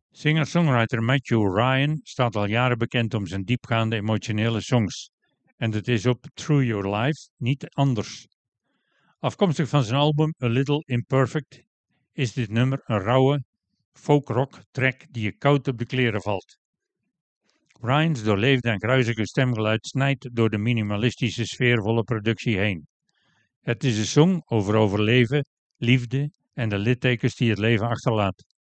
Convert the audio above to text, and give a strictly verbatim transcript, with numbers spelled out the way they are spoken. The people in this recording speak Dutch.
Singer-songwriter Matthew Ryan staat al jaren bekend om zijn diepgaande emotionele songs. En dat is op Through Your Life niet anders. Afkomstig van zijn album A Little Imperfect is dit nummer een rauwe folk-rock track die je koud op de kleren valt. Ryans doorleefde en gruizige stemgeluid snijdt door de minimalistische sfeervolle productie heen. Het is een song over overleven, liefde en de littekens die het leven achterlaat.